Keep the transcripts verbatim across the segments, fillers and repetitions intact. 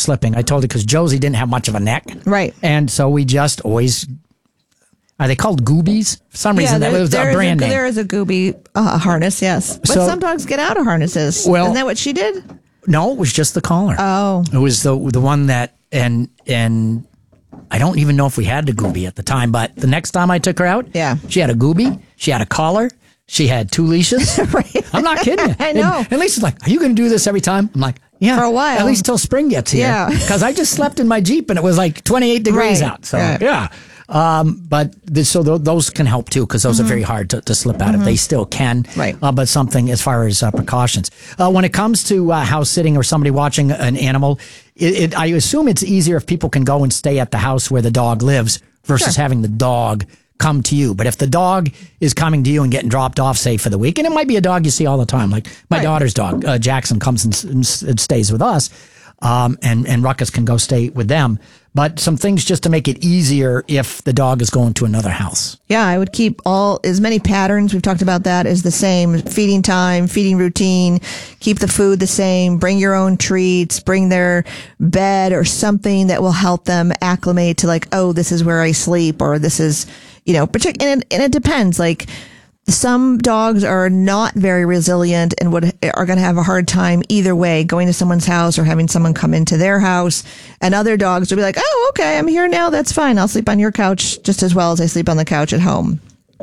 slipping. I told her because Josie didn't have much of a neck. Right. And so we just always, are they called goobies? For some Yeah, reason, there, that was there a is brand a, name. There is a Gooby uh, harness, yes. But So- some dogs get out of harnesses. Well- Isn't that what she did? No, it was just the collar. Oh. It was the the one that, and and I don't even know if we had the Gooby at the time, but the next time I took her out, Yeah. she had a Gooby, she had a collar, she had two leashes. Right. I'm not kidding you. I know. And, and Lisa's like, are you going to do this every time? I'm like, yeah. For a while. At least till spring gets here. Yeah. Because I just slept in my Jeep and it was like twenty-eight degrees Right. out. So, Right. yeah. Um, but this, so th- those can help too, because those Mm-hmm. are very hard to, to slip out of. They still can. Right. Uh, but something as far as uh, precautions. Uh, when it comes to uh, house sitting or somebody watching an animal, it, it, I assume it's easier if people can go and stay at the house where the dog lives versus Sure. having the dog come to you. But if the dog is coming to you and getting dropped off, say, for the week, and it might be a dog you see all the time, like my Right. daughter's dog, uh, Jackson, comes and, s- and s- and stays with us, um, and, and Ruckus can go stay with them. But some things just to make it easier if the dog is going to another house. Yeah, I would keep all as many patterns. We've talked about that as the same. Feeding time, feeding routine, keep the food the same, bring your own treats, bring their bed or something that will help them acclimate to like, oh, this is where I sleep, or this is, you know, partic- and, it, and it depends. Like some dogs are not very resilient and would are going to have a hard time either way, going to someone's house or having someone come into their house. And other dogs will be like, oh, okay, I'm here now. That's fine. I'll sleep on your couch just as well as I sleep on the couch at home.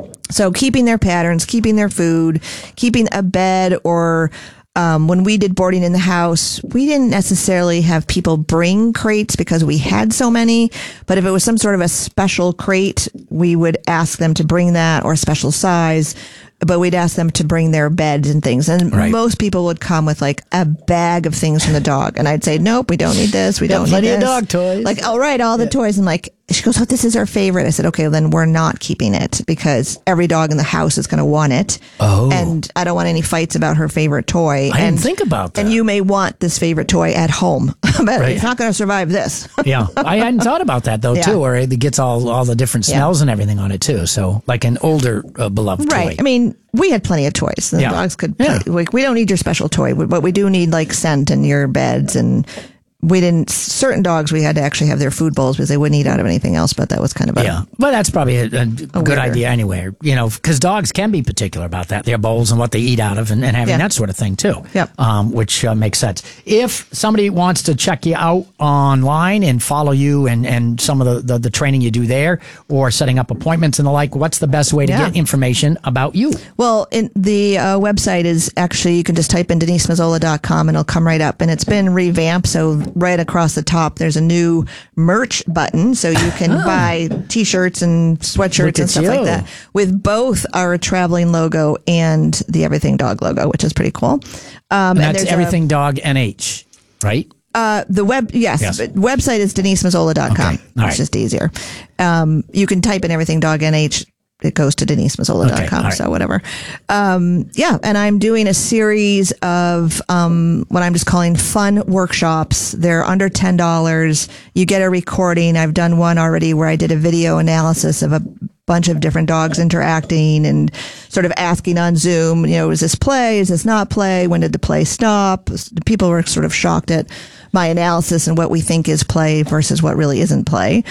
So keeping their patterns, keeping their food, keeping a bed, or um, when we did boarding in the house, we didn't necessarily have people bring crates because we had so many. But if it was some sort of a special crate, we would ask them to bring that, or a special size. But we'd ask them to bring their beds and things. And Right. most people would come with like a bag of things from the dog. And I'd say, nope, we don't need this. We Got don't plenty need of this. dog toys. Like, all right, all the toys. And like, she goes, oh, this is our favorite. I said, okay, well, then we're not keeping it because every dog in the house is going to want it. Oh. And I don't want any fights about her favorite toy. I and, didn't think about that. And you may want this favorite toy at home, but Right. it's not going to survive this. Yeah, I hadn't thought about that though Yeah. too, where it gets all all the different Yeah. smells and everything on it too. So like an older uh, beloved Right. toy. I mean, we had plenty of toys. The Yeah. dogs could Yeah. play. Like, we don't need your special toy, but we do need like scent in your beds. And we didn't, certain dogs, we had to actually have their food bowls because they wouldn't eat out of anything else. But that was kind of a, Yeah, but that's probably a, a good weirder. idea anyway. You know, because dogs can be particular about that, their bowls and what they eat out of, and, and having Yeah. that sort of thing too. Yep. Um, which uh, makes sense. If somebody wants to check you out online and follow you and, and some of the, the, the training you do there, or setting up appointments and the like, what's the best way to Yeah. get information about you? Well, in, the uh, website is actually, you can just type in denise mazzola dot com and it'll come right up. And it's been revamped. So right across the top, there's a new merch button. So you can buy t-shirts and Look sweatshirts and at stuff you. like that with both our traveling logo and the Everything Dog logo, which is pretty cool. Um, And that's there's a- Everything Dog N H, right? Uh, the web, yes, Yes. but website is denise mazzola dot com. Okay. All right. It's just easier. Um, you can type in Everything Dog N H. It goes to denise mazzola dot com. Okay. All right. So whatever. Um, yeah. And I'm doing a series of, um, what I'm just calling fun workshops. They're under ten dollars. You get a recording. I've done one already where I did a video analysis of a bunch of different dogs interacting and sort of asking on Zoom, you know, is this play? Is this not play? When did the play stop? People were sort of shocked at my analysis and what we think is play versus what really isn't play.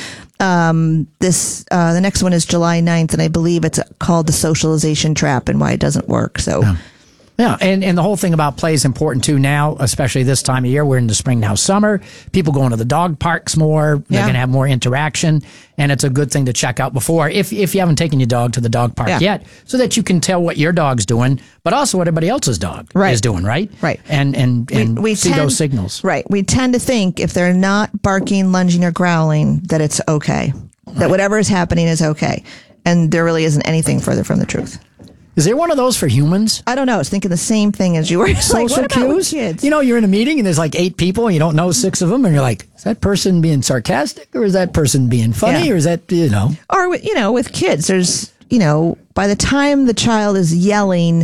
Um, this, uh, the next one is July ninth, and I believe it's called The Socialization Trap and Why It Doesn't Work. So, Yeah, and, and the whole thing about play is important too now, especially this time of year. We're in the spring now, summer. People going to the dog parks more. They're Yeah. going to have more interaction, and it's a good thing to check out before, if if you haven't taken your dog to the dog park Yeah. yet, so that you can tell what your dog's doing, but also what everybody else's dog Right. is doing, right? Right. And and and see tend- those signals. Right. We tend to think if they're not barking, lunging, or growling, that it's okay. That whatever is happening is okay. And there really isn't anything further from the truth. Is there one of those for humans? I don't know. I was thinking the same thing as you were. It's like, Social what about with cues? kids? You know, you're in a meeting and there's like eight people and you don't know six of them, and you're like, is that person being sarcastic, or is that person being funny, Yeah. or is that, you know? Or, with- you know, with kids, there's, you know, by the time the child is yelling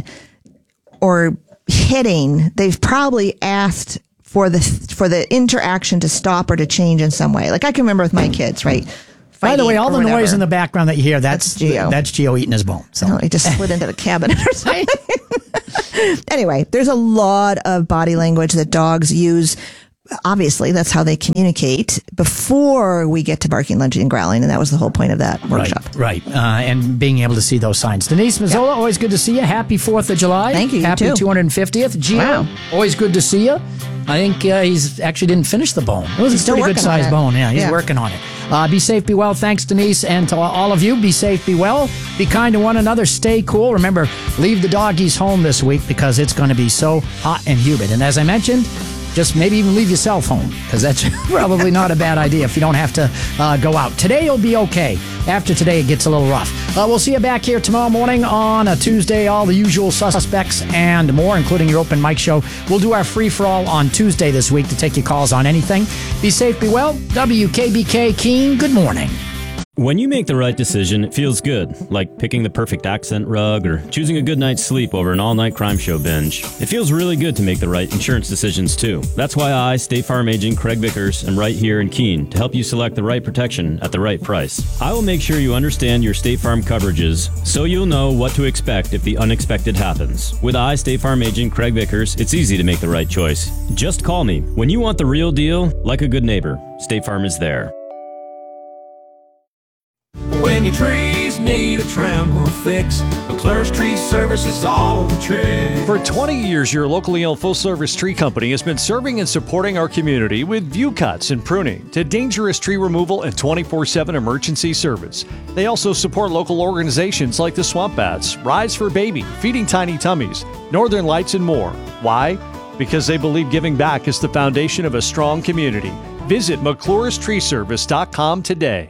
or hitting, they've probably asked for the for the interaction to stop or to change in some way. Like I can remember with my kids, right? By the way, all the Fighting or noise whatever. in the background that you hear, that's That's Gio. that's Gio eating his bone. So. No, he just slid into the cabinet or something. Anyway, there's a lot of body language that dogs use obviously, that's how they communicate before we get to barking, lunging, and growling. And that was the whole point of that workshop. Right, right. Uh, and being able to see those signs. Denise Mazzola, yeah. always good to see you. Happy fourth of July. Thank you. Happy you too. two hundred fiftieth. Gio, wow. always good to see you. I think uh, he's actually didn't finish the bone. It was he's a pretty good sized bone. Yeah, he's yeah. working on it. Uh, be safe, be well. Thanks, Denise. And to all of you, be safe, be well. Be kind to one another. Stay cool. Remember, leave the doggies home this week because it's going to be so hot and humid. And as I mentioned, just maybe even leave yourself home because that's probably not a bad idea if you don't have to uh, go out. Today you'll be okay. After today, it gets a little rough. Uh, we'll see you back here tomorrow morning on a Tuesday. All the usual suspects and more, including your open mic show. We'll do our free-for-all on Tuesday this week to take your calls on anything. Be safe, be well. W K B K Keene, good morning. When you make the right decision, it feels good, like picking the perfect accent rug or choosing a good night's sleep over an all-night crime show binge. It feels really good to make the right insurance decisions, too. That's why I, State Farm agent Craig Vickers, am right here in Keene to help you select the right protection at the right price. I will make sure you understand your State Farm coverages so you'll know what to expect if the unexpected happens. With I, State Farm agent Craig Vickers, it's easy to make the right choice. Just call me. When you want the real deal, like a good neighbor, State Farm is there. When your trees need a trim or fix, McClure's Tree Service is all the trick. For twenty years, your locally owned full-service tree company has been serving and supporting our community with view cuts and pruning to dangerous tree removal and twenty-four seven emergency service. They also support local organizations like the Swamp Bats, Rise for Baby, Feeding Tiny Tummies, Northern Lights, and more. Why? Because they believe giving back is the foundation of a strong community. Visit McClure's Tree Service dot com today.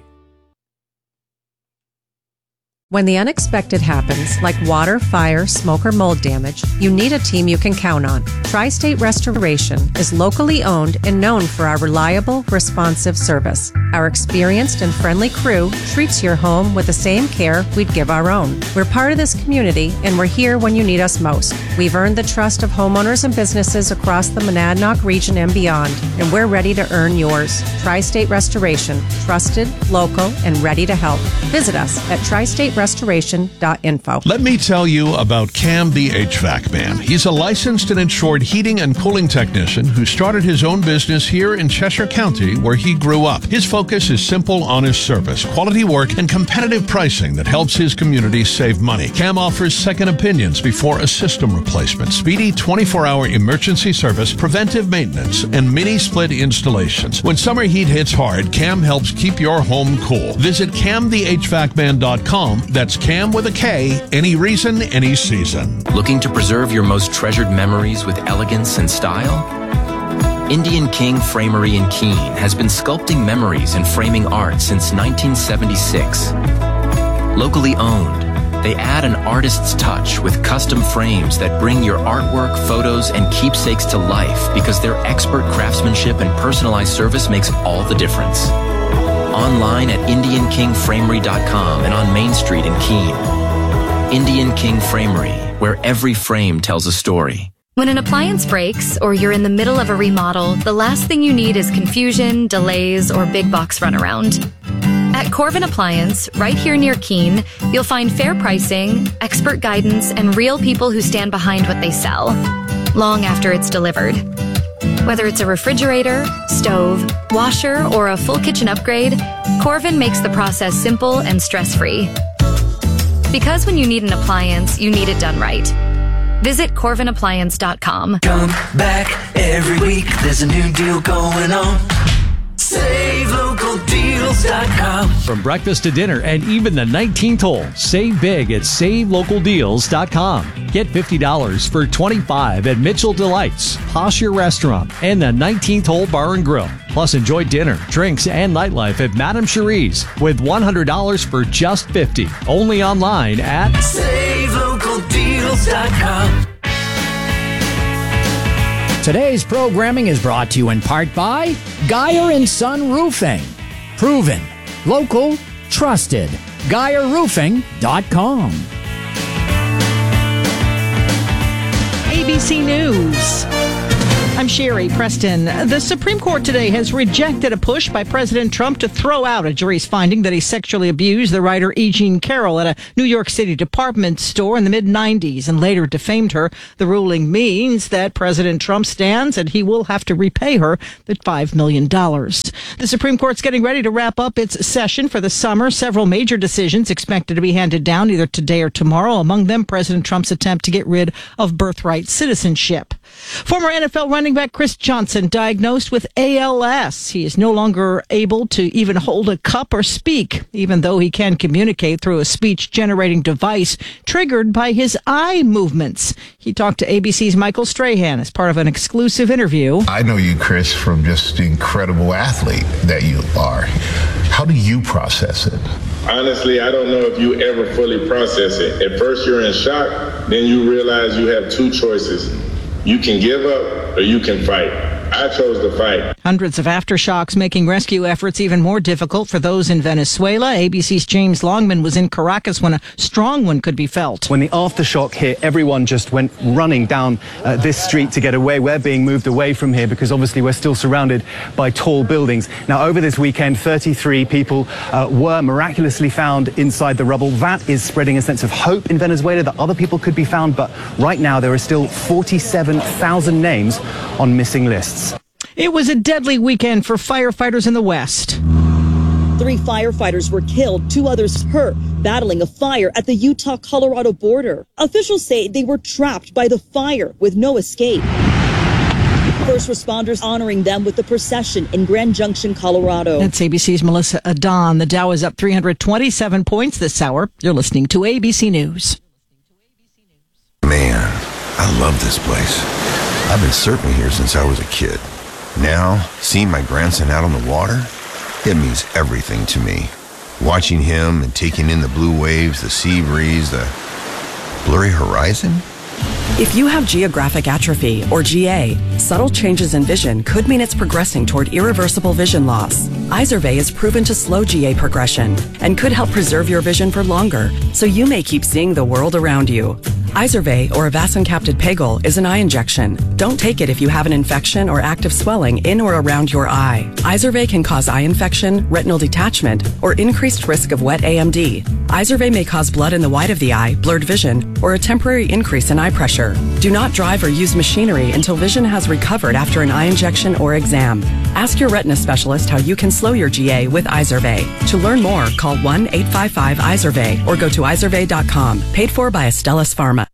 When the unexpected happens, like water, fire, smoke, or mold damage, you need a team you can count on. Tri-State Restoration is locally owned and known for our reliable, responsive service. Our experienced and friendly crew treats your home with the same care we'd give our own. We're part of this community, and we're here when you need us most. We've earned the trust of homeowners and businesses across the Monadnock region and beyond, and we're ready to earn yours. Tri-State Restoration, trusted, local, and ready to help. Visit us at tri state restoration dot info. Let me tell you about Cam the H V A C Man. He's a licensed and insured heating and cooling technician who started his own business here in Cheshire County where he grew up. His focus is simple, honest service, quality work, and competitive pricing that helps his community save money. Cam offers second opinions before a system replacement, speedy twenty-four hour emergency service, preventive maintenance, and mini split installations. When summer heat hits hard, Cam helps keep your home cool. Visit cam the h v a c man dot com. That's Cam with a K, any reason, any season. Looking to preserve your most treasured memories with elegance and style? Indian King Framery in Keene has been sculpting memories and framing art since nineteen seventy-six. Locally owned, they add an artist's touch with custom frames that bring your artwork, photos, and keepsakes to life because their expert craftsmanship and personalized service makes all the difference. Online at indian king framery dot com and on Main Street in Keene. Indian King Framery, where every frame tells a story. When an appliance breaks or you're in the middle of a remodel, the last thing you need is confusion, delays, or big box runaround. At Corvin Appliance, right here near Keene, you'll find fair pricing, expert guidance, and real people who stand behind what they sell, long after it's delivered. Whether it's a refrigerator, stove, washer, or a full kitchen upgrade, Corvin makes the process simple and stress-free. Because when you need an appliance, you need it done right. Visit corvin appliance dot com. Come back every week, there's a new deal going on. save local deals dot com. From breakfast to dinner and even the nineteenth hole, save big at save local deals dot com. Get fifty dollars for twenty-five dollars at Mitchell Delights, Posture Restaurant, and the nineteenth Hole Bar and Grill. Plus, enjoy dinner, drinks, and nightlife at Madame Cherie's with one hundred dollars for just fifty dollars. Only online at save local deals dot com. Today's programming is brought to you in part by Geyer and Son Roofing. Proven, local, trusted. Geyer Roofing dot com. A B C News. I'm Sherry Preston. The Supreme Court today has rejected a push by President Trump to throw out a jury's finding that he sexually abused the writer E. Jean Carroll at a New York City department store in the mid nineties and later defamed her. The ruling means that President Trump stands and he will have to repay her the five million dollars. The Supreme Court's getting ready to wrap up its session for the summer. Several major decisions expected to be handed down either today or tomorrow. Among them, President Trump's attempt to get rid of birthright citizenship. Former N F L running back Chris Johnson diagnosed with A L S. He is no longer able to even hold a cup or speak, even though he can communicate through a speech-generating device triggered by his eye movements. He talked to A B C's Michael Strahan as part of an exclusive interview. I know you, Chris, from just the incredible athlete that you are. How do you process it? Honestly, I don't know if you ever fully process it. At first you're in shock, then you realize you have two choices. You can give up or you can fight. I chose to fight. Hundreds of aftershocks making rescue efforts even more difficult for those in Venezuela. A B C's James Longman was in Caracas when a strong one could be felt. When the aftershock hit, everyone just went running down uh, this street to get away. We're being moved away from here because obviously we're still surrounded by tall buildings. Now, over this weekend, thirty-three people uh, were miraculously found inside the rubble. That is spreading a sense of hope in Venezuela that other people could be found. But right now, there are still forty-seven thousand names on missing lists. It was a deadly weekend for firefighters in the West. Three firefighters were killed, two others hurt, battling a fire at the Utah-Colorado border. Officials say they were trapped by the fire with no escape. First responders honoring them with the procession in Grand Junction, Colorado. That's A B C's Melissa Adon. The Dow is up three hundred twenty-seven points this hour. You're listening to A B C News. Man, I love this place. I've been surfing here since I was a kid. Now, seeing my grandson out on the water, it means everything to me. Watching him and taking in the blue waves, the sea breeze, the blurry horizon. If you have geographic atrophy, or G A, subtle changes in vision could mean it's progressing toward irreversible vision loss. Izervay is proven to slow G A progression and could help preserve your vision for longer, so you may keep seeing the world around you. Izervay, or avacincaptad pegol, is an eye injection. Don't take it if you have an infection or active swelling in or around your eye. Izervay can cause eye infection, retinal detachment, or increased risk of wet A M D. Izervay may cause blood in the white of the eye, blurred vision, or a temporary increase in eye pressure. Do not drive or use machinery until vision has recovered after an eye injection or exam. Ask your retina specialist how you can slow your G A with Izervay. To learn more, call one eight five five Izervay or go to izervay dot com. Paid for by Astellas Pharma.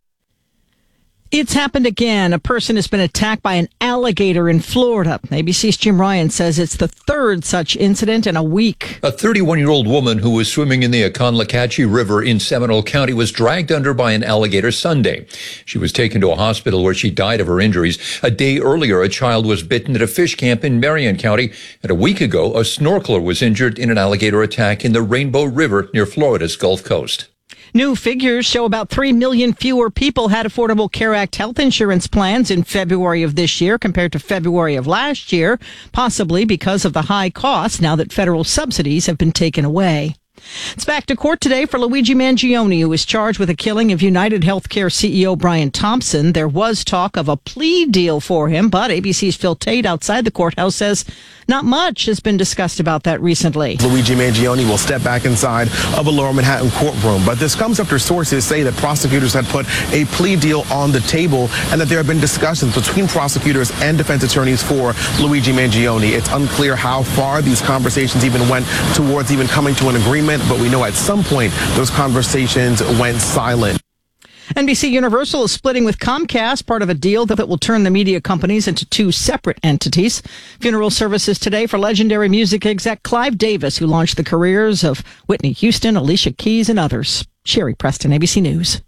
It's happened again. A person has been attacked by an alligator in Florida. A B C's Jim Ryan says it's the third such incident in a week. A thirty-one-year-old woman who was swimming in the Aconlacatchee River in Seminole County was dragged under by an alligator Sunday. She was taken to a hospital where she died of her injuries. A day earlier, a child was bitten at a fish camp in Marion County. And a week ago, a snorkeler was injured in an alligator attack in the Rainbow River near Florida's Gulf Coast. New figures show about three million fewer people had Affordable Care Act health insurance plans in February of this year compared to February of last year, possibly because of the high costs now that federal subsidies have been taken away. It's back to court today for Luigi Mangione, who is charged with the killing of United Healthcare C E O Brian Thompson. There was talk of a plea deal for him, but A B C's Phil Tate outside the courthouse says not much has been discussed about that recently. Luigi Mangione will step back inside of a Lower Manhattan courtroom, but this comes after sources say that prosecutors had put a plea deal on the table and that there have been discussions between prosecutors and defense attorneys for Luigi Mangione. It's unclear how far these conversations even went towards even coming to an agreement, but we know at some point those conversations went silent. N B C Universal is splitting with Comcast, part of a deal that will turn the media companies into two separate entities. Funeral services today for legendary music exec Clive Davis, who launched the careers of Whitney Houston, Alicia Keys, and others. Sherry Preston, A B C News.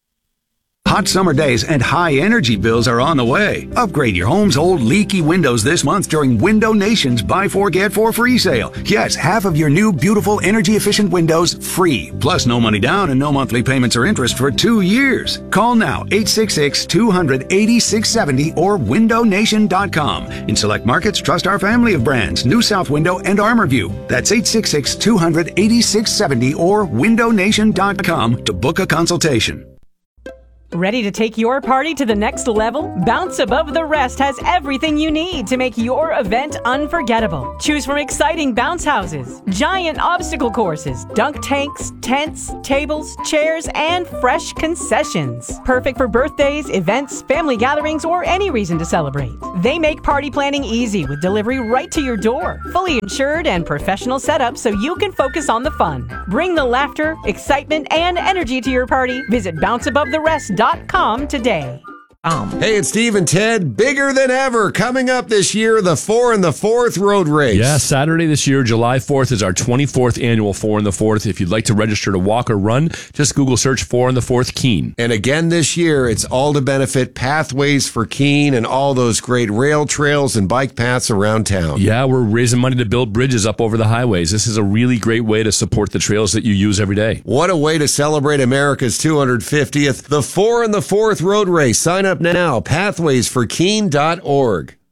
Hot summer days and high energy bills are on the way. Upgrade your home's old leaky windows this month during Window Nation's Buy Four Get Four free sale. Yes, half of your new beautiful energy efficient windows free. Plus no money down and no monthly payments or interest for two years. Call now eight six six, two hundred, eighty-six seventy or window nation dot com. In select markets, trust our family of brands, New South Window and ArmorView. That's eight six six, two hundred, eighty-six seventy or window nation dot com to book a consultation. Ready to take your party to the next level? Bounce Above the Rest has everything you need to make your event unforgettable. Choose from exciting bounce houses, giant obstacle courses, dunk tanks, tents, tables, chairs, and fresh concessions. Perfect for birthdays, events, family gatherings, or any reason to celebrate. They make party planning easy with delivery right to your door. Fully insured and professional setup so you can focus on the fun. Bring the laughter, excitement, and energy to your party. Visit bounce above the rest dot com today. Um. Hey, it's Steve and Ted. Bigger than ever. Coming up this year, the four and the fourth Road Race. Yeah, Saturday this year, July fourth, is our twenty-fourth annual four and the fourth. If you'd like to register to walk or run, just Google search four and the fourth Keene. And again this year, it's all to benefit Pathways for Keene and all those great rail trails and bike paths around town. Yeah, we're raising money to build bridges up over the highways. This is a really great way to support the trails that you use every day. What a way to celebrate America's two hundred fiftieth. The four and the fourth Road Race. Sign up now. pathways for keene dot org.